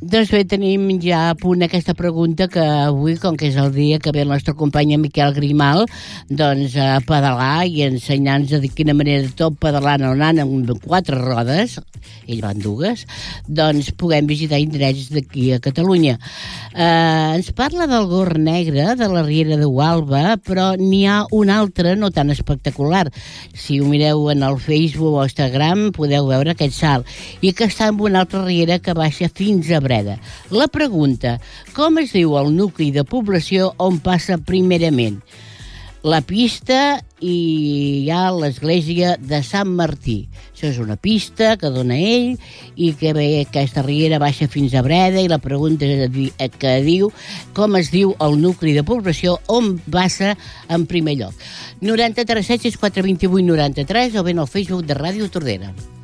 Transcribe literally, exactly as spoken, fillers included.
Doncs bé, tenim ja a punt aquesta pregunta que avui, com que és el dia que ve el nostre company Miquel Grimal, doncs a pedalar i ensenyar-nos de quina manera tot pedalant o anant amb quatre rodes, ell va en dues, doncs puguem visitar indrets d'aquí a Catalunya. Eh, ens parla del Gorg Negre, de la Riera de Gualba, però n'hi ha un altre no tan espectacular. Si ho mireu en el Facebook o Instagram podeu veure aquest salt, i que està en una altra riera que baixa fins a Breda. La pregunta, com es diu el nucli de població on passa primerament? La pista i hi ha l'església de Sant Martí. Això és una pista que dona ell i que ve aquesta riera baixa fins a Breda, i la pregunta que diu com es diu el nucli de població on passa en primer lloc. noranta-tres set sis quatre dos vuit noranta-tres o bé al Facebook de Ràdio Tordera.